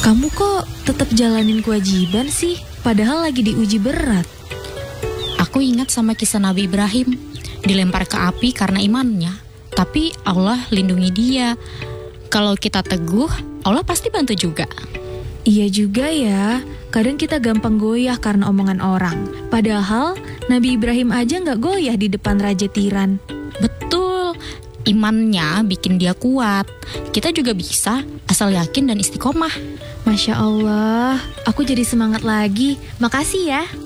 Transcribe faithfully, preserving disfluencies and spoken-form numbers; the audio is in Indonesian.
Kamu kok tetap jalanin kewajiban sih? Padahal lagi diuji berat. Aku ingat sama kisah Nabi Ibrahim, dilempar ke api karena imannya. Tapi Allah lindungi dia. Kalau kita teguh, Allah pasti bantu juga. Iya juga ya, kadang kita gampang goyah karena omongan orang. Padahal Nabi Ibrahim aja gak goyah di depan Raja Tiran. Betul, imannya bikin dia kuat. Kita juga bisa, asal yakin dan istiqomah. Masya Allah, aku jadi semangat lagi. Makasih ya.